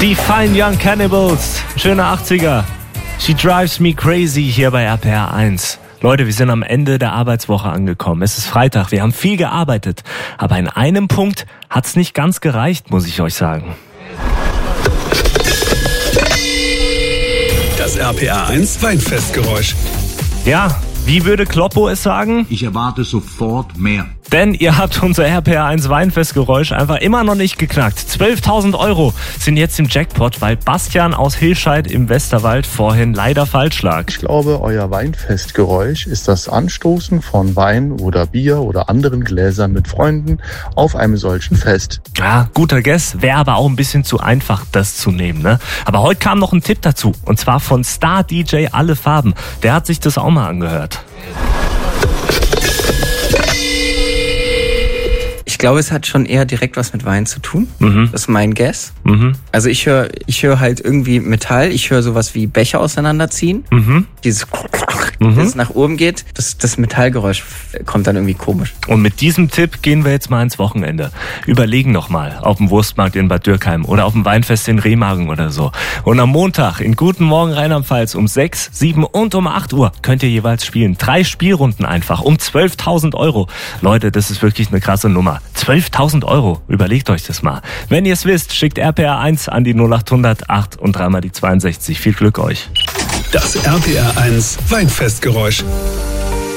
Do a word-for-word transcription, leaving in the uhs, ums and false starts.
Die Fine Young Cannibals, schöne achtziger. She drives me crazy hier bei R P R eins. Leute, wir sind am Ende der Arbeitswoche angekommen. Es ist Freitag, wir haben viel gearbeitet. Aber in einem Punkt hat's nicht ganz gereicht, muss ich euch sagen. Das R P R eins Weinfestgeräusch. Ja, wie würde Kloppo es sagen? Ich erwarte sofort mehr. Denn ihr habt unser R P R eins Weinfestgeräusch einfach immer noch nicht geknackt. zwölftausend Euro sind jetzt im Jackpot, weil Bastian aus Hilscheid im Westerwald vorhin leider falsch lag. Ich glaube, euer Weinfestgeräusch ist das Anstoßen von Wein oder Bier oder anderen Gläsern mit Freunden auf einem solchen Fest. Ja, guter Guess, wäre aber auch ein bisschen zu einfach, das zu nehmen, ne? Aber heute kam noch ein Tipp dazu, und zwar von Star-D J Alle Farben. Der hat sich das auch mal angehört. Ich glaube, es hat schon eher direkt was mit Wein zu tun. Mhm. Das ist mein Guess. Mhm. Also ich höre ich höre halt irgendwie Metall. Ich höre sowas wie Becher auseinanderziehen. Mhm. Dieses, Mhm. das nach oben geht. Das, das Metallgeräusch kommt dann irgendwie komisch. Und mit diesem Tipp gehen wir jetzt mal ins Wochenende. Überlegen noch mal auf dem Wurstmarkt in Bad Dürkheim oder auf dem Weinfest in Remagen oder so. Und am Montag in Guten Morgen Rheinland-Pfalz um sechs, sieben und um acht Uhr könnt ihr jeweils spielen. Drei Spielrunden einfach um zwölftausend Euro. Leute, das ist wirklich eine krasse Nummer. zwölftausend Euro. Überlegt euch das mal. Wenn ihr es wisst, schickt R P R eins an die null acht hundert acht und dreimal die zweiundsechzig. Viel Glück euch. Das R P R eins Weinfestgeräusch.